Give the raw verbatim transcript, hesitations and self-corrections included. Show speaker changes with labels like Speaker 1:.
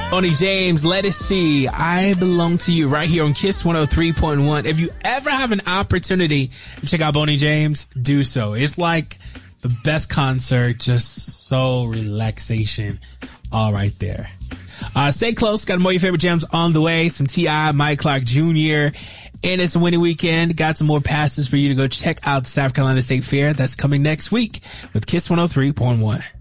Speaker 1: Bonnie James, Let It See, I Belong to You, right here on Kiss one oh three point one. If you ever have an opportunity to check out Bonnie James, do so. It's like the best concert, just so relaxation, all right there. Uh, stay close. Got more of your favorite jams on the way. Some T I, Mike Clark Junior And it's a winning weekend. Got some more passes for you to go check out the South Carolina State Fair. That's coming next week with Kiss one oh three point one.